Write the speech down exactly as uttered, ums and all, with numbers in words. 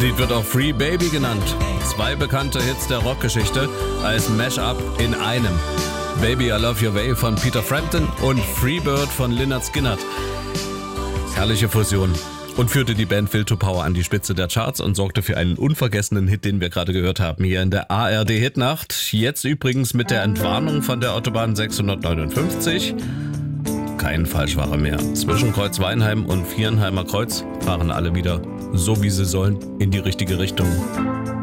Lied wird auch Free Baby genannt. Zwei bekannte Hits der Rockgeschichte als Mash-up in einem. Baby I Love Your Way von Peter Frampton und Freebird von Lynyrd Skynyrd. Herrliche Fusion. Und führte die Band Will to Power an die Spitze der Charts und sorgte für einen unvergessenen Hit, den wir gerade gehört haben, hier in der A R D-Hitnacht. Jetzt übrigens mit der Entwarnung von der Autobahn sechshundertneunundfünfzig. Kein Falschfahrer mehr. Zwischen Kreuz Weinheim und Vierenheimer Kreuz fahren alle wieder, so wie sie sollen, in die richtige Richtung.